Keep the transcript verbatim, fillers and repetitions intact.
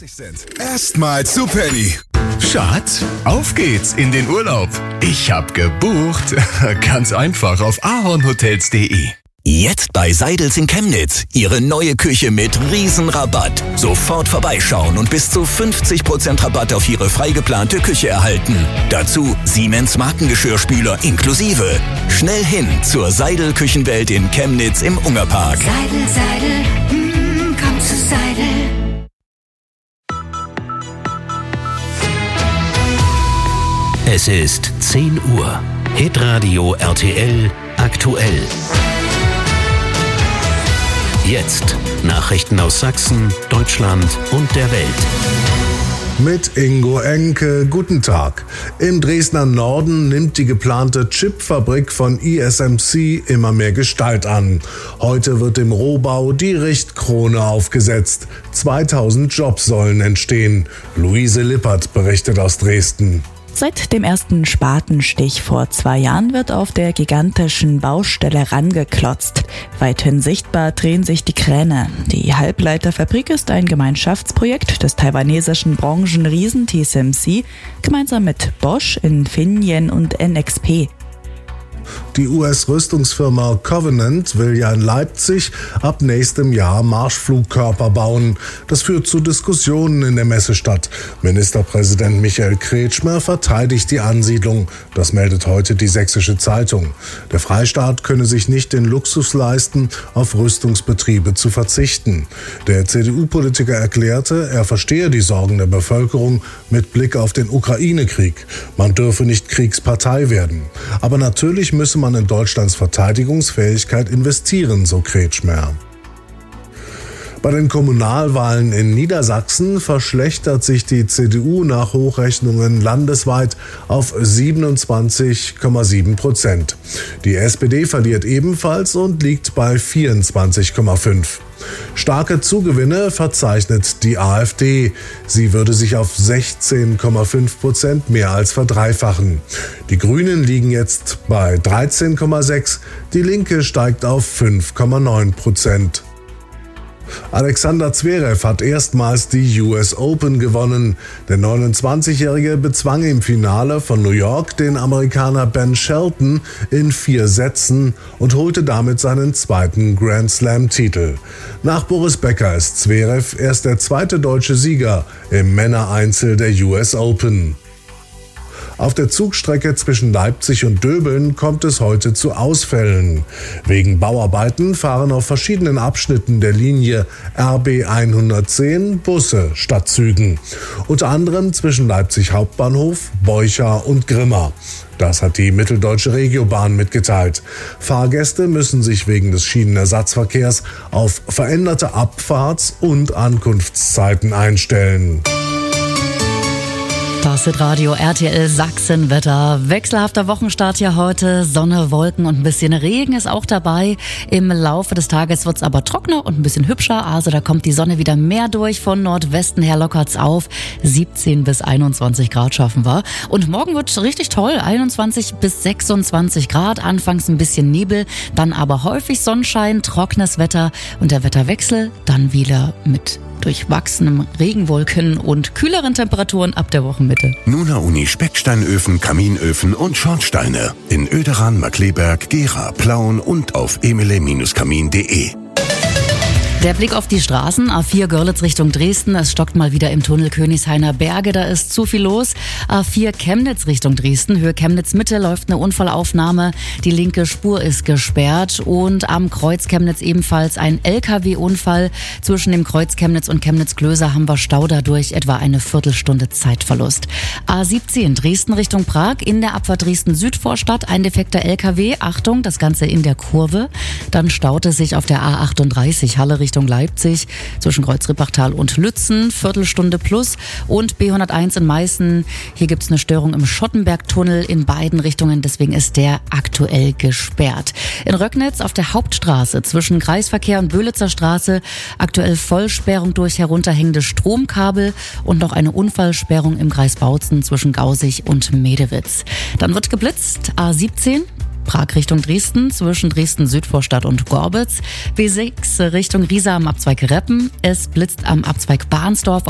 sind. Erstmal zu Penny. Schatz, auf geht's in den Urlaub. Ich hab gebucht. Ganz einfach auf ahornhotels punkt de. Jetzt bei Seidels in Chemnitz. Ihre neue Küche mit Riesenrabatt. Sofort vorbeischauen und bis zu fünfzig Prozent Rabatt auf Ihre frei geplante Küche erhalten. Dazu Siemens Markengeschirrspüler inklusive. Schnell hin zur Seidel Küchenwelt in Chemnitz im Ungerpark. Seidel, Seidel, mm, komm zu Seidel. Es ist zehn Uhr. Hitradio R T L aktuell. Jetzt Nachrichten aus Sachsen, Deutschland und der Welt. Mit Ingo Enke, guten Tag. Im Dresdner Norden nimmt die geplante Chipfabrik von I S M C immer mehr Gestalt an. Heute wird im Rohbau die Richtkrone aufgesetzt. zweitausend Jobs sollen entstehen. Luise Lippert berichtet aus Dresden. Seit dem ersten Spatenstich vor zwei Jahren wird auf der gigantischen Baustelle rangeklotzt. Weithin sichtbar drehen sich die Kräne. Die Halbleiterfabrik ist ein Gemeinschaftsprojekt des taiwanesischen Branchenriesen T S M C gemeinsam mit Bosch, Infineon und N X P. Die U S-Rüstungsfirma Covenant will ja in Leipzig ab nächstem Jahr Marschflugkörper bauen. Das führt zu Diskussionen in der Messestadt. Ministerpräsident Michael Kretschmer verteidigt die Ansiedlung. Das meldet heute die Sächsische Zeitung. Der Freistaat könne sich nicht den Luxus leisten, auf Rüstungsbetriebe zu verzichten. Der C D U-Politiker erklärte, er verstehe die Sorgen der Bevölkerung mit Blick auf den Ukraine-Krieg. Man dürfe nicht Kriegspartei werden. Aber natürlich müsse man in Deutschlands Verteidigungsfähigkeit investieren, so Kretschmer. Bei den Kommunalwahlen in Niedersachsen verschlechtert sich die C D U nach Hochrechnungen landesweit auf siebenundzwanzig Komma sieben Prozent. Die S P D verliert ebenfalls und liegt bei vierundzwanzig Komma fünf. Starke Zugewinne verzeichnet die AfD. Sie würde sich auf sechzehn Komma fünf Prozent mehr als verdreifachen. Die Grünen liegen jetzt bei dreizehn Komma sechs. Die Linke steigt auf fünf Komma neun Prozent. Alexander Zverev hat erstmals die U S Open gewonnen. Der neunundzwanzigjährige bezwang im Finale von New York den Amerikaner Ben Shelton in vier Sätzen und holte damit seinen zweiten Grand Slam-Titel. Nach Boris Becker ist Zverev erst der zweite deutsche Sieger im Männereinzel der U S Open. Auf der Zugstrecke zwischen Leipzig und Döbeln kommt es heute zu Ausfällen. Wegen Bauarbeiten fahren auf verschiedenen Abschnitten der Linie R B hundertzehn Busse statt Zügen. Unter anderem zwischen Leipzig Hauptbahnhof, Beucha und Grimma. Das hat die Mitteldeutsche Regiobahn mitgeteilt. Fahrgäste müssen sich wegen des Schienenersatzverkehrs auf veränderte Abfahrts- und Ankunftszeiten einstellen. Das ist Radio R T L Sachsenwetter. Wechselhafter Wochenstart hier heute. Sonne, Wolken und ein bisschen Regen ist auch dabei. Im Laufe des Tages wird's aber trockener und ein bisschen hübscher. Also da kommt die Sonne wieder mehr durch. Von Nordwesten her lockert's auf. siebzehn bis einundzwanzig Grad schaffen wir. Und morgen wird's richtig toll. einundzwanzig bis sechsundzwanzig Grad. Anfangs ein bisschen Nebel, dann aber häufig Sonnenschein, trockenes Wetter und der Wetterwechsel dann wieder mit durchwachsenem Regenwolken und kühleren Temperaturen ab der Wochenmitte. Nuna Uni Specksteinöfen, Kaminöfen und Schornsteine in Oederan, Markleberg, Gera, Plauen und auf emile Bindestrich kamin punkt de. Der Blick auf die Straßen, A vier Görlitz Richtung Dresden, es stockt mal wieder im Tunnel Königshainer Berge, da ist zu viel los. A vier Chemnitz Richtung Dresden, Höhe Chemnitz Mitte läuft eine Unfallaufnahme, die linke Spur ist gesperrt und am Kreuz Chemnitz ebenfalls ein L K W-Unfall. Zwischen dem Kreuz Chemnitz und Chemnitz-Klöser haben wir Stau, dadurch etwa eine Viertelstunde Zeitverlust. A siebzehn Dresden Richtung Prag, in der Abfahrt Dresden-Südvorstadt ein defekter L K W, Achtung, das Ganze in der Kurve. Dann staut es sich auf der A achtunddreißig Halle Richtung Richtung Leipzig, zwischen Kreuz-Rippachtal und Lützen, Viertelstunde plus. Und B hunderteins in Meißen, hier gibt es eine Störung im Schottenbergtunnel in beiden Richtungen, deswegen ist der aktuell gesperrt. In Röcknitz auf der Hauptstraße zwischen Kreisverkehr und Böhlitzer Straße aktuell Vollsperrung durch herunterhängende Stromkabel und noch eine Unfallsperrung im Kreis Bautzen zwischen Gausig und Medewitz. Dann wird geblitzt, A siebzehn. Prag Richtung Dresden, zwischen Dresden-Südvorstadt und Gorbitz. B sechs Richtung Riesa am Abzweig Reppen. Es blitzt am Abzweig Bahnsdorf